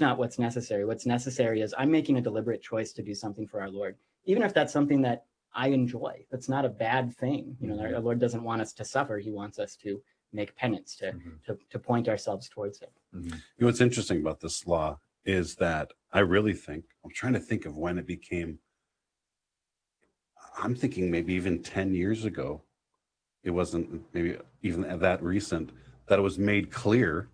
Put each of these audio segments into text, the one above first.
not what's necessary. What's necessary is I'm making a deliberate choice to do something for our Lord, even if that's something that I enjoy. That's not a bad thing. You know, our Lord doesn't want us to suffer. He wants us to make penance, to point ourselves towards him. You know, what's interesting about this law is that I really think, I'm trying to think of when it became, I'm thinking maybe even 10 years ago, it wasn't maybe even that recent, that it was made clear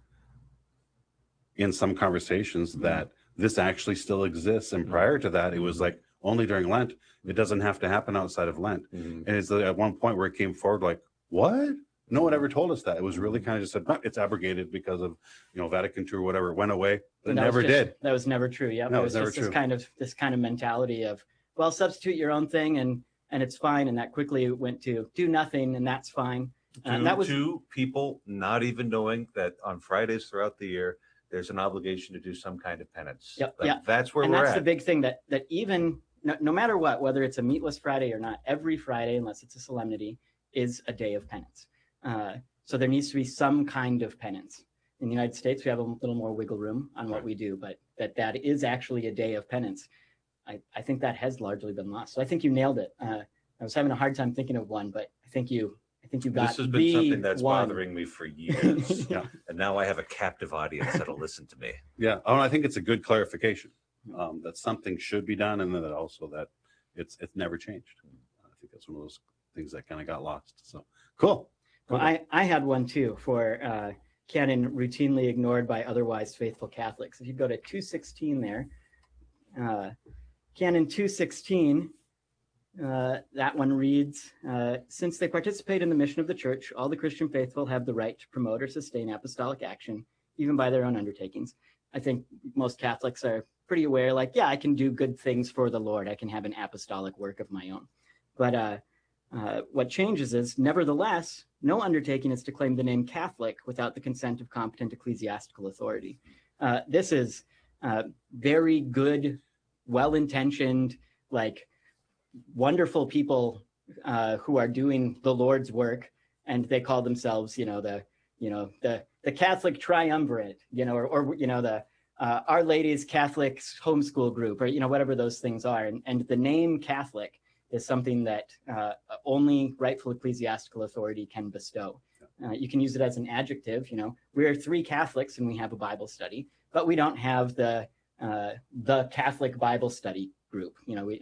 in some conversations that this actually still exists. And prior to that, it was like only during Lent. It doesn't have to happen outside of Lent. And it's at one point where it came forward like, what? No one ever told us that. It was really kind of just said, "Oh, it's abrogated because of, you know, Vatican II or whatever. It went away, but it never did. That was never true. Yeah, No, it was never just true. this kind of mentality of, well, substitute your own thing and it's fine. And that quickly went to do nothing and that's fine. That was to people not even knowing that on Fridays throughout the year, there's an obligation to do some kind of penance. Yep, Like, yeah. That's where and we're that's at. the big thing that even no matter what, whether it's a meatless Friday or not, every Friday, unless it's a solemnity, is a day of penance. So there needs to be some kind of penance. In the United States, we have a little more wiggle room on what we do, but that is actually a day of penance. I think that has largely been lost. So I think you nailed it. I was having a hard time thinking of one, but I think you got This has been something that's one. bothering me for years. Yeah. And now I have a captive audience that'll listen to me. Yeah. Oh, I think it's a good clarification that something should be done, and then that also that it's never changed. I think that's one of those things that kind of got lost. So cool. Well, I had one too for canon routinely ignored by otherwise faithful Catholics. If you go to 216 there, canon 216, that one reads, since they participate in the mission of the church, all the Christian faithful have the right to promote or sustain apostolic action, even by their own undertakings. I think most Catholics are pretty aware, like, yeah, I can do good things for the Lord. I can have an apostolic work of my own. But what changes is, nevertheless, no undertaking is to claim the name Catholic without the consent of competent ecclesiastical authority. This is very good, well-intentioned, like wonderful people who are doing the Lord's work, and they call themselves, the Catholic Triumvirate, or the Our Lady's Catholic Homeschool Group, or whatever those things are, and the name Catholic is something that only rightful ecclesiastical authority can bestow. You can use it as an adjective. We're 3 Catholics and we have a Bible study, but we don't have the Catholic Bible study group.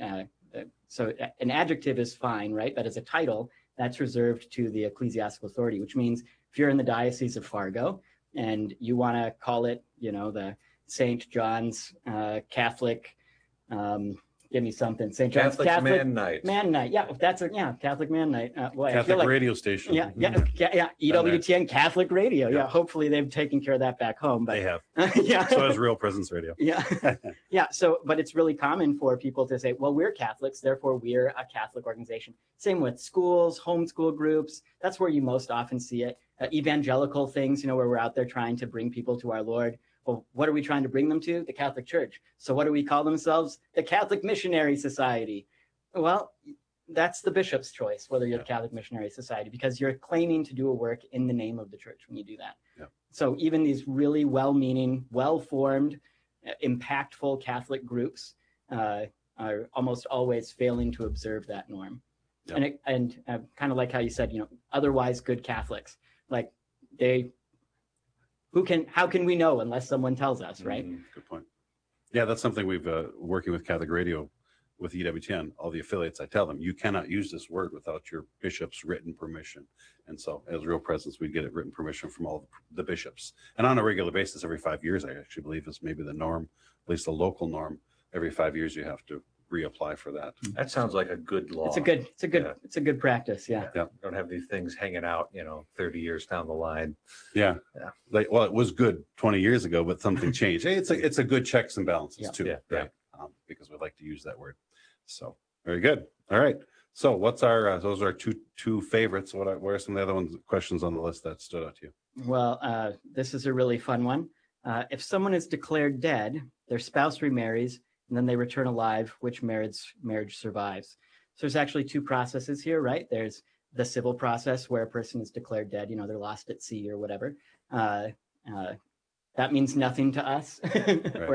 So an adjective is fine, right? But as a title, that's reserved to the ecclesiastical authority, which means if you're in the Diocese of Fargo and you want to call it, the St. John's Catholic, give me something. St. John's Catholic Man Night. Man Night. Yeah, that's Catholic Man Night. Boy, Catholic radio station. Yeah. EWTN Catholic Radio. Yeah. Hopefully they've taken care of that back home. But They have. yeah. So has Real Presence Radio. Yeah. Yeah. So, but it's really common for people to say, well, we're Catholics, therefore we're a Catholic organization. Same with schools, homeschool groups. That's where you most often see it. Evangelical things, where we're out there trying to bring people to our Lord. Well, what are we trying to bring them to? The Catholic Church. So what do we call themselves? The Catholic Missionary Society. Well, that's the bishop's choice, whether you're the Catholic Missionary Society, because you're claiming to do a work in the name of the church when you do that. Yeah. So even these really well-meaning, well-formed, impactful Catholic groups are almost always failing to observe that norm. Yeah. And kind of like how you said, otherwise good Catholics, like how can we know unless someone tells us, right? Good point. Yeah, that's something we've working with Catholic Radio with EWTN, all the affiliates, I tell them, you cannot use this word without your bishop's written permission. And so as Real Presence, we get it written permission from all the bishops. And on a regular basis, every 5 years, I actually believe is maybe the norm, at least the local norm. Every 5 years, you have to reapply for that. That sounds like a good law. It's a good practice. Yeah. Yeah. Don't have these things hanging out, 30 years down the line. Yeah. Well, it was good 20 years ago, but something changed. Hey, it's a good checks and balances too. Yeah. Right. Because we like to use that word. So very good. All right. So what's our, those are two favorites. What are some of the other ones, questions on the list that stood out to you? Well, this is a really fun one. If someone is declared dead, their spouse remarries, and then they return alive, which marriage survives. So there's actually 2 processes here, right? There's the civil process where a person is declared dead, they're lost at sea or whatever. That means nothing to us, right.